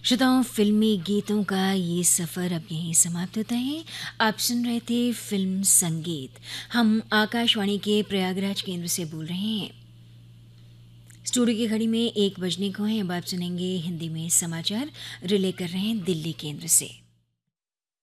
श्रोताओं, फिल्मी गीतों का ये सफ़र अब यहीं समाप्त होता है। आप सुन रहे थे फिल्म संगीत। हम आकाशवाणी के प्रयागराज केंद्र से बोल रहे हैं। स्टूडियो की घड़ी में 1 बजने को है। अब आप सुनेंगे हिंदी में समाचार, रिले कर रहे हैं दिल्ली केंद्र से।